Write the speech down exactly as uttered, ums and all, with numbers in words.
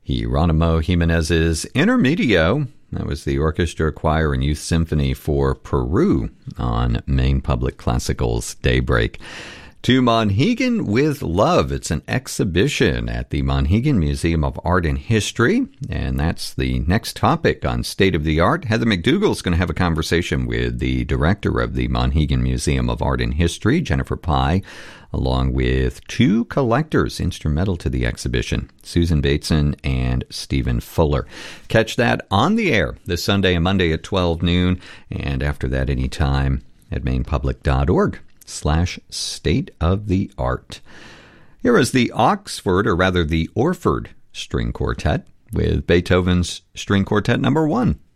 Hieronymo Jimenez's Intermedio. That was the orchestra, choir, and youth symphony for Peru on Maine Public Classical's Daybreak. To Monhegan with Love. It's an exhibition at the Monhegan Museum of Art and History, and that's the next topic on State of the Art. Heather McDougall is going to have a conversation with the director of the Monhegan Museum of Art and History, Jennifer Pye, along with two collectors instrumental to the exhibition, Susan Bateson and Stephen Fuller. Catch that on the air this Sunday and Monday at twelve noon, and after that anytime at mainpublic.org slash state of the art. Here is the Oxford, or rather the Orford String Quartet with Beethoven's String Quartet number one.